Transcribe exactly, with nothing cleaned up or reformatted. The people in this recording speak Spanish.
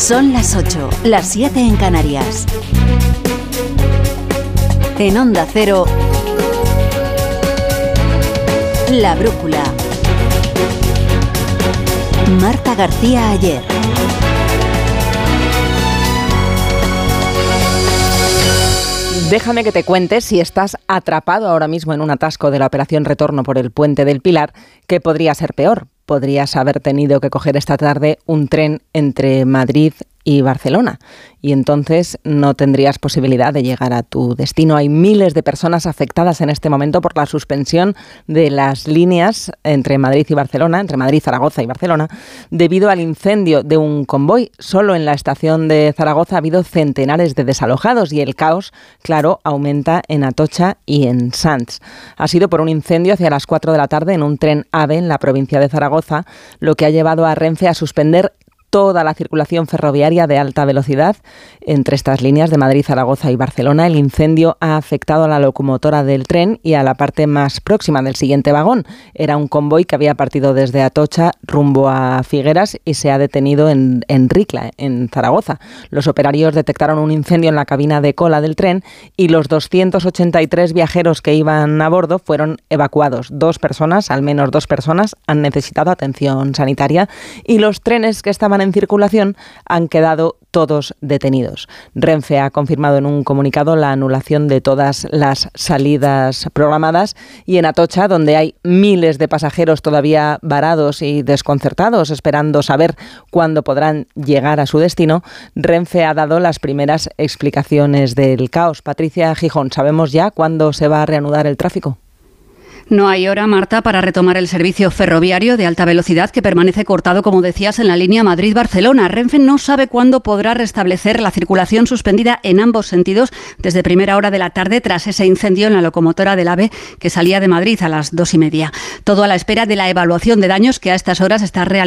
Son las ocho, las siete en Canarias. En Onda Cero, La Brújula. Marta García Ayer. Déjame que te cuente, si estás atrapado ahora mismo en un atasco de la operación Retorno por el Puente del Pilar, que podría ser peor. Podrías haber tenido que coger esta tarde un tren entre Madrid y Barcelona, y entonces no tendrías posibilidad de llegar a tu destino. Hay miles de personas afectadas en este momento por la suspensión de las líneas entre Madrid y Barcelona, entre Madrid, Zaragoza y Barcelona, debido al incendio de un convoy. Solo en la estación de Zaragoza ha habido centenares de desalojados y el caos, claro, aumenta en Atocha y en Sants. Ha sido por un incendio hacia las cuatro de la tarde en un tren AVE en la provincia de Zaragoza, lo que ha llevado a Renfe a suspender toda la circulación ferroviaria de alta velocidad entre estas líneas de Madrid, Zaragoza y Barcelona. El incendio ha afectado a la locomotora del tren y a la parte más próxima del siguiente vagón. Era un convoy que había partido desde Atocha rumbo a Figueras y se ha detenido en, en Ricla, en Zaragoza. Los operarios detectaron un incendio en la cabina de cola del tren y los doscientos ochenta y tres viajeros que iban a bordo fueron evacuados. Dos personas, al menos dos personas, han necesitado atención sanitaria y los trenes que estaban en circulación han quedado todos detenidos. Renfe ha confirmado en un comunicado la anulación de todas las salidas programadas, y en Atocha, donde hay miles de pasajeros todavía varados y desconcertados esperando saber cuándo podrán llegar a su destino, Renfe ha dado las primeras explicaciones del caos. Patricia Gijón, ¿sabemos ya cuándo se va a reanudar el tráfico? No hay hora, Marta, para retomar el servicio ferroviario de alta velocidad que permanece cortado, como decías, en la línea Madrid-Barcelona. Renfe no sabe cuándo podrá restablecer la circulación suspendida en ambos sentidos desde primera hora de la tarde tras ese incendio en la locomotora del AVE que salía de Madrid a las dos y media. Todo a la espera de la evaluación de daños que a estas horas está realizando